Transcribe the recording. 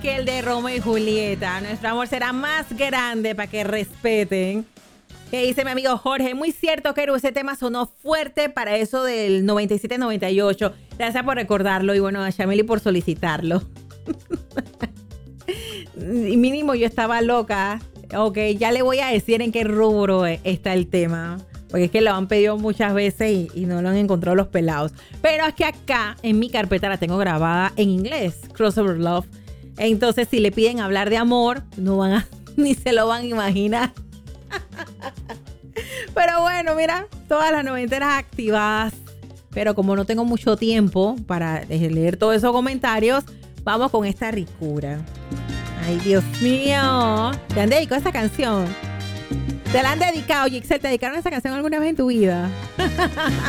que el de Romeo y Julieta. Nuestro amor será más grande para que respeten. Que dice mi amigo Jorge, muy cierto, Keru, ese tema sonó fuerte para eso del 97-98. Gracias por recordarlo y bueno, a Shameli por solicitarlo. Y mínimo yo estaba loca. Ok, ya le voy a decir en qué rubro está el tema. Porque es que lo han pedido muchas veces y no lo han encontrado los pelados. Pero es que acá en mi carpeta la tengo grabada en inglés, Crossover Love. Entonces si le piden hablar de amor, no van a, ni se lo van a imaginar. Pero bueno, mira, todas las noventeras activadas. Pero como no tengo mucho tiempo para leer todos esos comentarios, vamos con esta ricura. Ay, Dios mío. ¿Te han dedicado a esta canción? ¿Te la han dedicado, Gixel? ¿Te dedicaron a esta canción alguna vez en tu vida?